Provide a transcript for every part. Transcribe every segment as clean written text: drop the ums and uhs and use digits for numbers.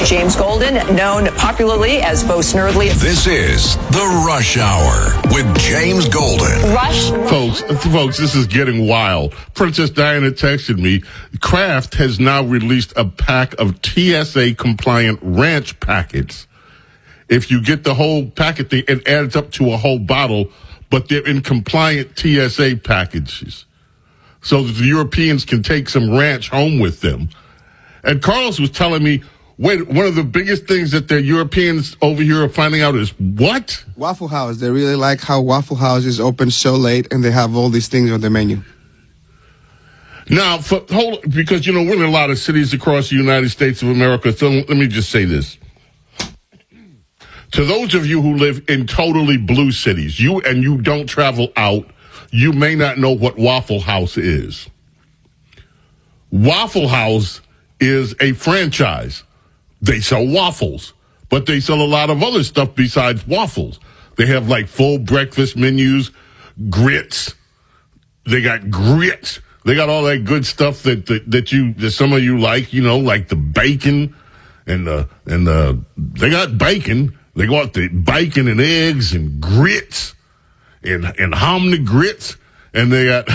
James Golden, known popularly as Bo Snerdley. This is The Rush Hour with James Golden. Rush. Folks, this is getting wild. Princess Diana texted me. Kraft has now released a pack of TSA-compliant ranch packets. If you get the whole packet, it adds up to a whole bottle, but they're in compliant TSA packages. So that the Europeans can take some ranch home with them. And Carlos was telling me, wait, one of the biggest things that the Europeans over here are finding out is what? Waffle House. They really like how Waffle House is open so late and they have all these things on the menu. Now, because, we're in a lot of cities across the United States of America, so let me just say this. To those of you who live in totally blue cities, you don't travel out, you may not know what Waffle House is. Waffle House is a franchise. They sell waffles, but they sell a lot of other stuff besides waffles. They have like full breakfast menus, grits. They got grits. They got all that good stuff that some of you like, like the bacon and they got bacon. They got the bacon and eggs and grits and hominy grits, and they got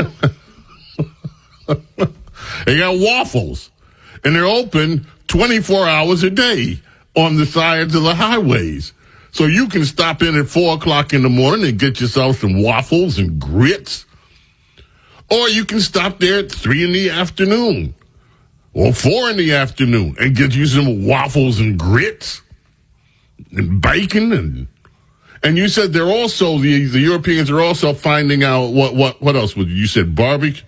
they got waffles, and they're open 24 hours a day on the sides of the highways. So you can stop in at 4 o'clock in the morning and get yourself some waffles and grits, or you can stop there at 3 in the afternoon or 4 in the afternoon and get you some waffles and grits and bacon and you said they're also the Europeans are also finding out what else was you said barbecue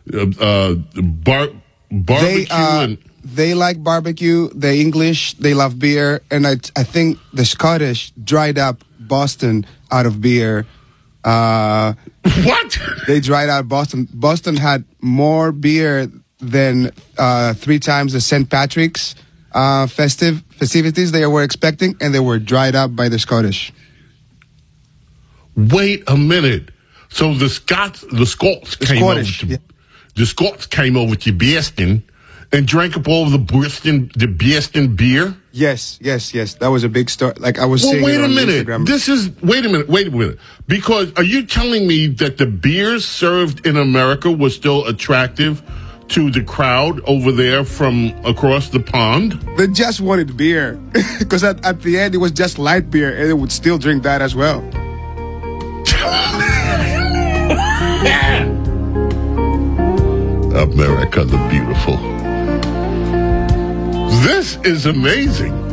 they like barbecue. The English, they love beer, and I think the Scottish dried up Boston out of beer. What? They dried out Boston. Boston had more beer than 3 times the St. Patrick's festivities they were expecting, and they were dried up by the Scottish. Wait a minute. So the Scots came over to Boston and drank up all of the Boston beer? Yes. That was a big story. Like I was saying. Wait a minute. Wait a minute. Because are you telling me that the beers served in America was still attractive to the crowd over there from across the pond? They just wanted beer. Because at the end, it was just light beer, and they would still drink that as well. America the beautiful. This is amazing.